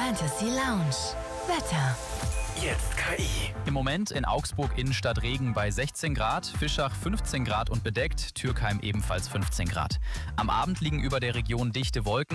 Fantasy Lounge. Wetter. Jetzt KI. Im Moment in Augsburg Innenstadt Regen bei 16 Grad, Fischach 15 Grad und bedeckt, Türkheim ebenfalls 15 Grad. Am Abend liegen über der Region dichte Wolken.